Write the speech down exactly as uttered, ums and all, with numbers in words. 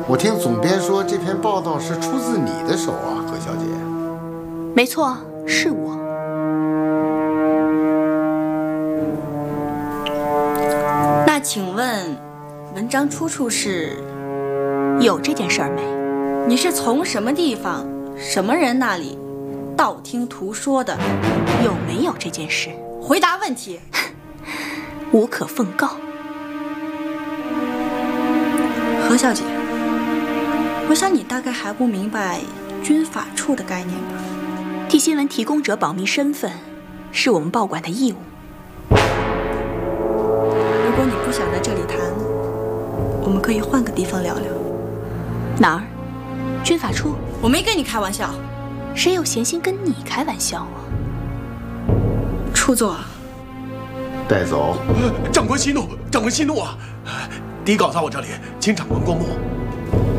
我听总编说这篇报道是出自你的手啊，何小姐。 没错，是我。 那请问，文章出处是？ 有这件事儿没？ 你是从什么地方、什么人那里道听途说的？ 有没有这件事？ 回答问题。 无可奉告。 何小姐，我想你大概还不明白军法处的概念吧？ 替新闻提供者保密身份，是我们报馆的义务。 如果你不想在这里谈，我们可以换个地方聊聊。 哪儿？军法处？ 我没跟你开玩笑。 谁有闲心跟你开玩笑啊？ 处座， 带走。 长官息怒，长官息怒啊！第一稿在我这里，请长官过目。